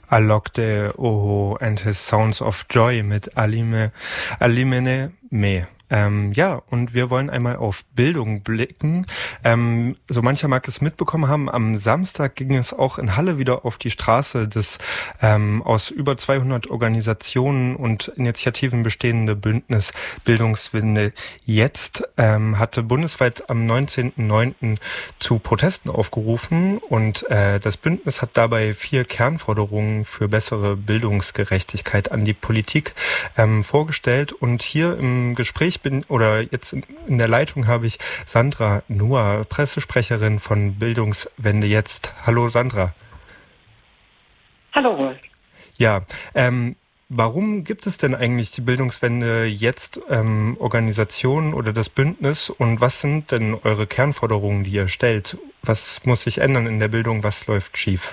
Alok de Oho and His Sounds of Joy mit Alimene Me. Ja, und wir wollen einmal auf Bildung blicken. So mancher mag es mitbekommen haben, am Samstag ging es auch in Halle wieder auf die Straße. Das aus über 200 Organisationen und Initiativen bestehende Bündnis Bildungswende jetzt hatte bundesweit am 19.09. zu Protesten aufgerufen und das Bündnis hat dabei 4 Kernforderungen für bessere Bildungsgerechtigkeit an die Politik vorgestellt. Und hier im Gespräch jetzt in der Leitung habe ich Sandra Nuhr, Pressesprecherin von Bildungswende jetzt. Hallo Sandra. Hallo. Ja, warum gibt es denn eigentlich die Bildungswende jetzt Organisationen oder das Bündnis und was sind denn eure Kernforderungen, die ihr stellt? Was muss sich ändern in der Bildung? Was läuft schief?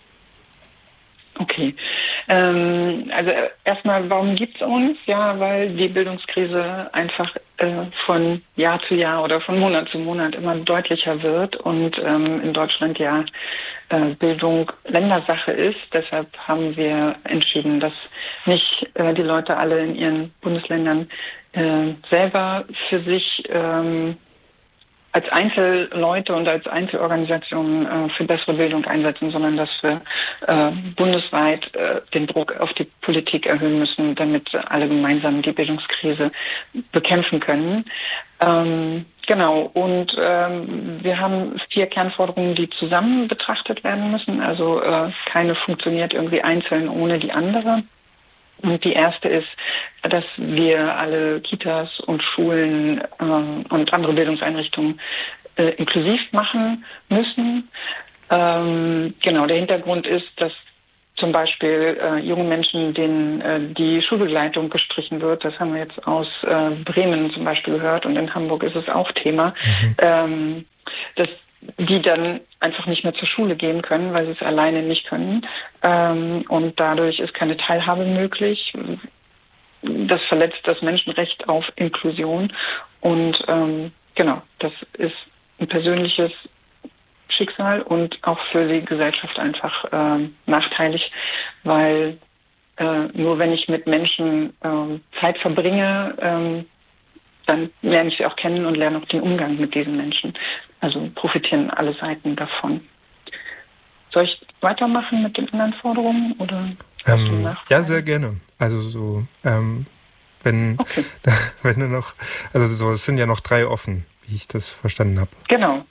Okay. Also erstmal, warum gibt's uns? Ja, weil die Bildungskrise einfach von Jahr zu Jahr oder von Monat zu Monat immer deutlicher wird und in Deutschland ja Bildung Ländersache ist. Deshalb haben wir entschieden, dass nicht die Leute alle in ihren Bundesländern selber für sich als Einzelleute und als Einzelorganisationen für bessere Bildung einsetzen, sondern dass wir bundesweit den Druck auf die Politik erhöhen müssen, damit alle gemeinsam die Bildungskrise bekämpfen können. Genau, und wir haben 4 Kernforderungen, die zusammen betrachtet werden müssen. Also keine funktioniert irgendwie einzeln ohne die andere. Und die erste ist, dass wir alle Kitas und Schulen und andere Bildungseinrichtungen inklusiv machen müssen. Genau, der Hintergrund ist, dass zum Beispiel junge Menschen, denen die Schulbegleitung gestrichen wird. Das haben wir jetzt aus Bremen zum Beispiel gehört und in Hamburg ist es auch Thema. Dass die dann einfach nicht mehr zur Schule gehen können, weil sie es alleine nicht können. Und dadurch ist keine Teilhabe möglich. Das verletzt das Menschenrecht auf Inklusion. Und genau, das ist ein persönliches Schicksal und auch für die Gesellschaft einfach nachteilig, weil nur wenn ich mit Menschen Zeit verbringe, dann lerne ich sie auch kennen und lerne auch den Umgang mit diesen Menschen. Also profitieren alle Seiten davon. Soll ich weitermachen mit den anderen Forderungen oder ja, sehr gerne. Also so, wenn du noch, also so, es sind ja noch 3 offen, wie ich das verstanden habe. Genau.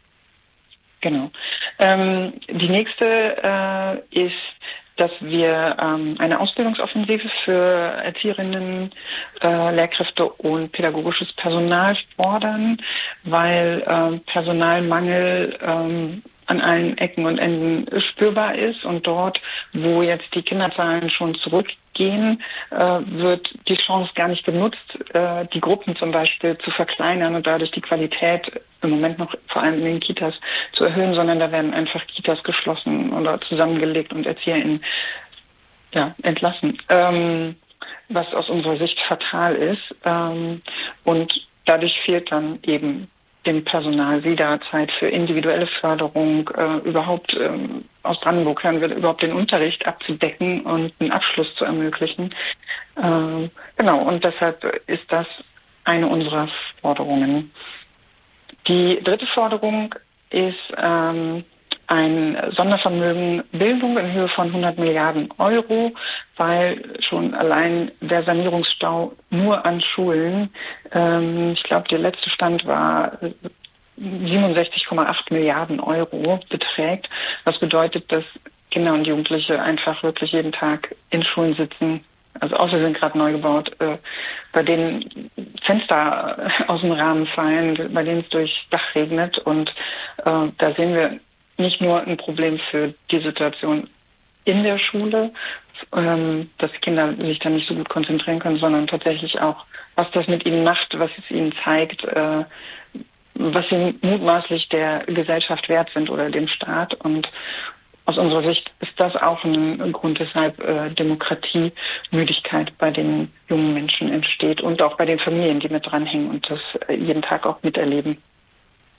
Die nächste ist, dass wir eine Ausbildungsoffensive für Erzieherinnen, Lehrkräfte und pädagogisches Personal fordern, weil Personalmangel an allen Ecken und Enden spürbar ist und dort, wo jetzt die Kinderzahlen schon zurückgehen, wird die Chance gar nicht genutzt, die Gruppen zum Beispiel zu verkleinern und dadurch die Qualität im Moment noch vor allem in den Kitas zu erhöhen, sondern da werden einfach Kitas geschlossen oder zusammengelegt und ErzieherInnen entlassen, was aus unserer Sicht fatal ist. Und dadurch fehlt dann eben dem Personal wieder Zeit für individuelle Förderung, überhaupt aus Brandenburg hören wir überhaupt den Unterricht abzudecken und einen Abschluss zu ermöglichen. Genau, und deshalb ist das eine unserer Forderungen. Die dritte Forderung ist ein Sondervermögen Bildung in Höhe von 100 Milliarden Euro, weil schon allein der Sanierungsstau nur an Schulen, ich glaube, der letzte Stand war 67,8 Milliarden Euro beträgt, was bedeutet, dass Kinder und Jugendliche einfach wirklich jeden Tag in Schulen sitzen, also außer sie sind gerade neu gebaut, bei denen Fenster aus dem Rahmen fallen, bei denen es durchs Dach regnet und da sehen wir nicht nur ein Problem für die Situation in der Schule, dass Kinder sich dann nicht so gut konzentrieren können, sondern tatsächlich auch, was das mit ihnen macht, was es ihnen zeigt, was sie mutmaßlich der Gesellschaft wert sind oder dem Staat. Und aus unserer Sicht ist das auch ein Grund, weshalb Demokratiemüdigkeit bei den jungen Menschen entsteht und auch bei den Familien, die mit dranhängen und das jeden Tag auch miterleben.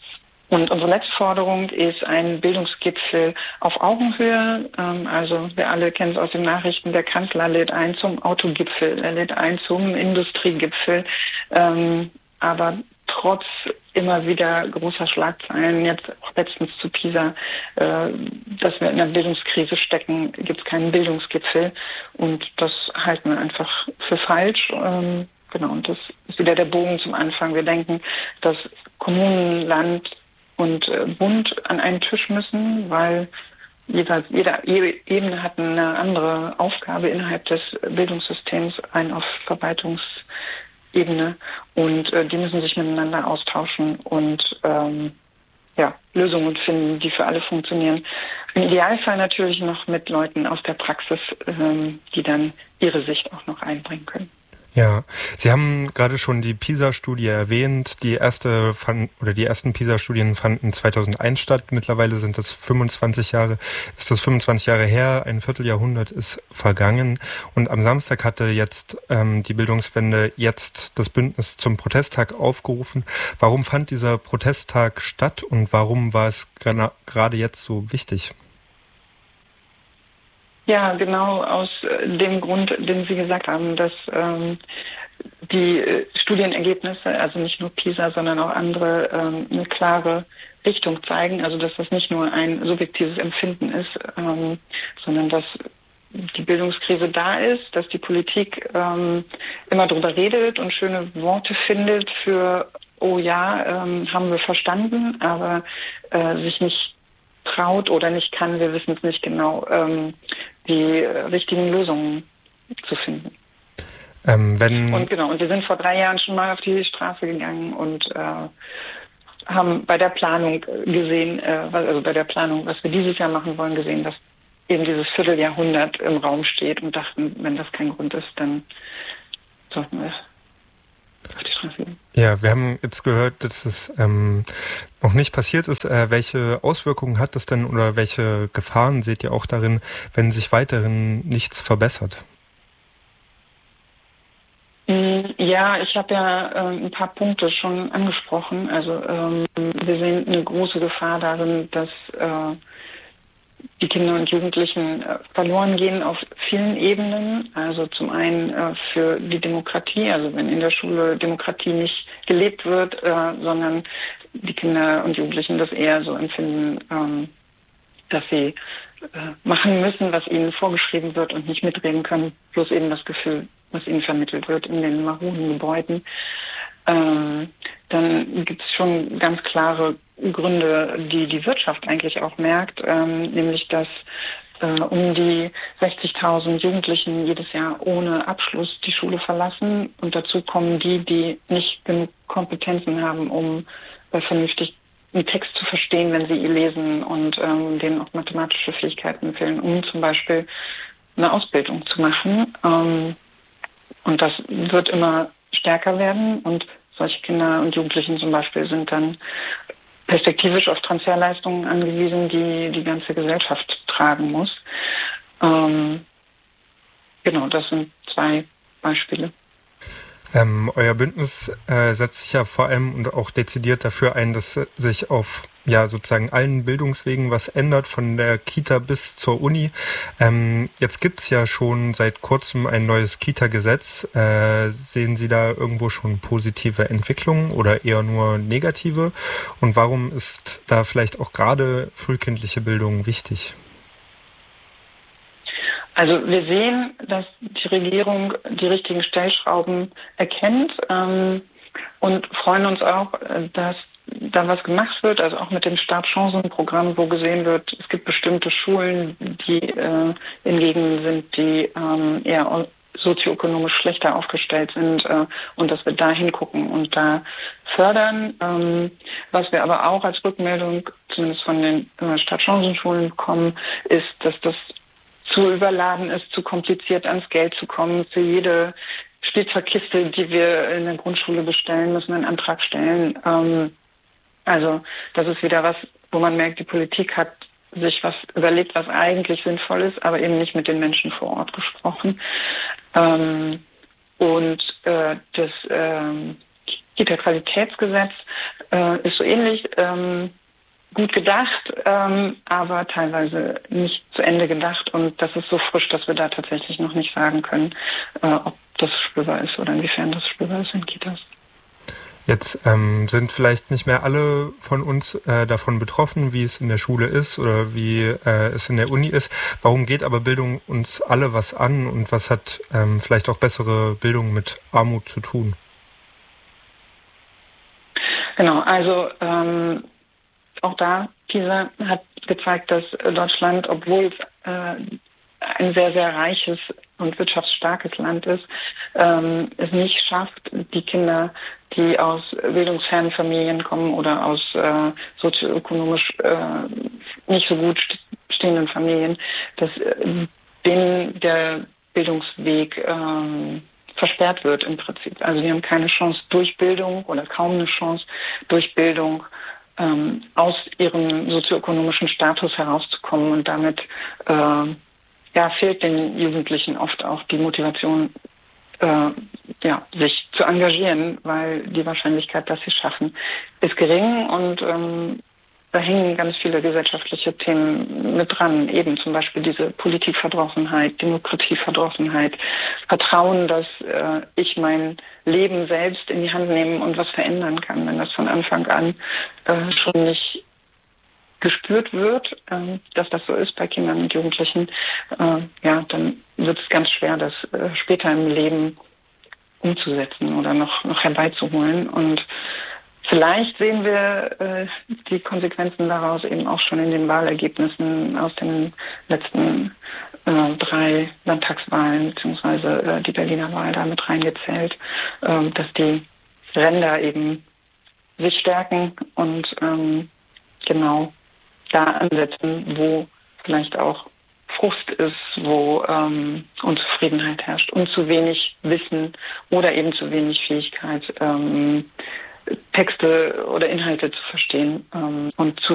Und unsere letzte Forderung ist ein Bildungsgipfel auf Augenhöhe. Also wir alle kennen es aus den Nachrichten, der Kanzler lädt ein zum Autogipfel, er lädt ein zum Industriegipfel. Aber trotz immer wieder großer Schlagzeilen, jetzt auch letztens zu PISA, dass wir in einer Bildungskrise stecken, gibt es keinen Bildungsgipfel. Und das halten wir einfach für falsch. Genau, und das ist wieder der Bogen zum Anfang. Wir denken, dass Kommunen, Land und Bund an einen Tisch müssen, weil jede Ebene hat eine andere Aufgabe innerhalb des Bildungssystems, eine Aufverwaltungsebene, und die müssen sich miteinander austauschen und Lösungen finden, die für alle funktionieren. Im Idealfall natürlich noch mit Leuten aus der Praxis, die dann ihre Sicht auch noch einbringen können. Ja, Sie haben gerade schon die PISA-Studie erwähnt. Die ersten PISA-Studien fanden 2001 statt. Mittlerweile ist das 25 Jahre her. Ein Vierteljahrhundert ist vergangen. Und am Samstag hatte jetzt die Bildungswende jetzt das Bündnis zum Protesttag aufgerufen. Warum fand dieser Protesttag statt und warum war es gerade jetzt so wichtig? Ja, genau aus dem Grund, den Sie gesagt haben, dass die Studienergebnisse, also nicht nur PISA, sondern auch andere, eine klare Richtung zeigen. Also dass das nicht nur ein subjektives Empfinden ist, sondern dass die Bildungskrise da ist, dass die Politik immer drüber redet und schöne Worte findet für, oh ja, haben wir verstanden, aber sich nicht traut oder nicht kann, wir wissen es nicht genau, die richtigen Lösungen zu finden. Und wir sind vor 3 Jahren schon mal auf die Straße gegangen und haben bei der Planung gesehen, was wir dieses Jahr machen wollen, gesehen, dass eben dieses Vierteljahrhundert im Raum steht und dachten, wenn das kein Grund ist, dann sollten wir auf die Straße gehen. Ja, wir haben jetzt gehört, dass es noch nicht passiert ist. Welche Auswirkungen hat das denn oder welche Gefahren seht ihr auch darin, wenn sich weiterhin nichts verbessert? Ja, ich habe ja ein paar Punkte schon angesprochen. Also wir sehen eine große Gefahr darin, dass die Kinder und Jugendlichen verloren gehen auf vielen Ebenen. Also zum einen für die Demokratie, also wenn in der Schule Demokratie nicht gelebt wird, sondern die Kinder und Jugendlichen das eher so empfinden, dass sie machen müssen, was ihnen vorgeschrieben wird und nicht mitreden können, bloß eben das Gefühl, was ihnen vermittelt wird in den maroden Gebäuden. Dann gibt es schon ganz klare Gründe, die die Wirtschaft eigentlich auch merkt, nämlich dass um die 60.000 Jugendlichen jedes Jahr ohne Abschluss die Schule verlassen, und dazu kommen die nicht genug Kompetenzen haben, um vernünftig einen Text zu verstehen, wenn sie ihn lesen, und denen auch mathematische Fähigkeiten fehlen, um zum Beispiel eine Ausbildung zu machen. Und das wird immer stärker werden, und solche Kinder und Jugendlichen zum Beispiel sind dann perspektivisch auf Transferleistungen angewiesen, die die ganze Gesellschaft tragen muss. Das sind 2 Beispiele. Euer Bündnis setzt sich ja vor allem und auch dezidiert dafür ein, dass sich auf sozusagen allen Bildungswegen was ändert, von der Kita bis zur Uni. Jetzt gibt's ja schon seit kurzem ein neues Kita-Gesetz. Sehen Sie da irgendwo schon positive Entwicklungen oder eher nur negative? Und warum ist da vielleicht auch gerade frühkindliche Bildung wichtig? Also wir sehen, dass die Regierung die richtigen Stellschrauben erkennt und freuen uns auch, dass da was gemacht wird, also auch mit dem Startchancenprogramm, wo gesehen wird, es gibt bestimmte Schulen, die in Gegenden sind, die eher sozioökonomisch schlechter aufgestellt sind, und dass wir da hingucken und da fördern. Was wir aber auch als Rückmeldung, zumindest von den Startchancenschulen bekommen, ist, dass das zu überladen ist, zu kompliziert ans Geld zu kommen. Für jede Spielzeugkiste, die wir in der Grundschule bestellen, müssen wir einen Antrag stellen. Also das ist wieder was, wo man merkt, die Politik hat sich was überlegt, was eigentlich sinnvoll ist, aber eben nicht mit den Menschen vor Ort gesprochen. Das Kita-Qualitätsgesetz ist so ähnlich. gut gedacht, aber teilweise nicht zu Ende gedacht. Und das ist so frisch, dass wir da tatsächlich noch nicht sagen können, ob das spürbar ist oder inwiefern das spürbar ist in Kitas. Jetzt sind vielleicht nicht mehr alle von uns davon betroffen, wie es in der Schule ist oder wie es in der Uni ist. Warum geht aber Bildung uns alle was an und was hat vielleicht auch bessere Bildung mit Armut zu tun? Genau, also auch da, PISA hat gezeigt, dass Deutschland, obwohl es ein sehr, sehr reiches und wirtschaftsstarkes Land ist, es nicht schafft, die Kinder, die aus bildungsfernen Familien kommen oder aus sozioökonomisch nicht so gut stehenden Familien, dass denen der Bildungsweg versperrt wird im Prinzip. Also die haben keine Chance durch Bildung oder kaum eine Chance durch Bildung aus ihrem sozioökonomischen Status herauszukommen und damit fehlt den Jugendlichen oft auch die Motivation, sich zu engagieren, weil die Wahrscheinlichkeit, dass sie es schaffen, ist gering und da hängen ganz viele gesellschaftliche Themen mit dran, eben zum Beispiel diese Politikverdrossenheit, Demokratieverdrossenheit, Vertrauen, dass ich mein Leben selbst in die Hand nehmen und was verändern kann. Wenn das von Anfang an schon nicht gespürt wird, dass das so ist bei Kindern und Jugendlichen, dann wird es ganz schwer, das später im Leben umzusetzen oder noch herbeizuholen. Und vielleicht sehen wir die Konsequenzen daraus eben auch schon in den Wahlergebnissen aus den letzten 3 Landtagswahlen, beziehungsweise die Berliner Wahl da mit reingezählt, dass die Ränder eben sich stärken und genau da ansetzen, wo vielleicht auch Frust ist, wo Unzufriedenheit herrscht und zu wenig Wissen oder eben zu wenig Fähigkeit, Texte oder Inhalte zu verstehen und zu